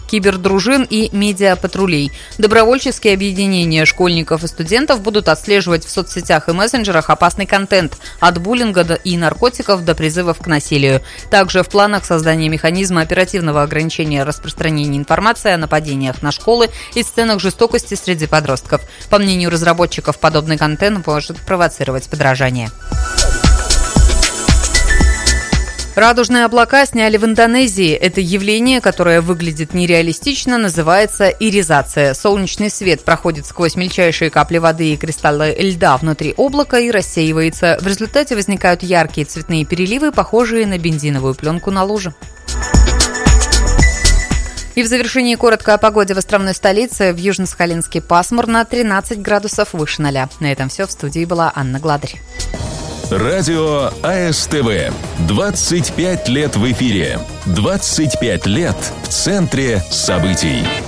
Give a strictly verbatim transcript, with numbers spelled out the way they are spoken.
кибердружин и медиапатрулей. Добровольческие объединения школьников и студентов будут отслеживать в соцсетях и мессенджерах опасный контент от буллинга и наркотиков до призывов к насилию. Также в планах создания механизма оперативного ограничения распространения информации о нападениях на школы и сценах жестокости среди подростков. По мнению разработчиков, подобный контент может провоцировать подражание. Радужные облака сняли в Индонезии. Это явление, которое выглядит нереалистично, называется иризация. Солнечный свет проходит сквозь мельчайшие капли воды и кристаллы льда внутри облака и рассеивается. В результате возникают яркие цветные переливы, похожие на бензиновую пленку на луже. И в завершении коротко о погоде в островной столице. В Южно-Сахалинске пасмурно, тринадцать градусов выше ноля. На этом все. В студии была Анна Гладарь. Радио АСТВ. двадцать пять лет в эфире. двадцать пять лет в центре событий.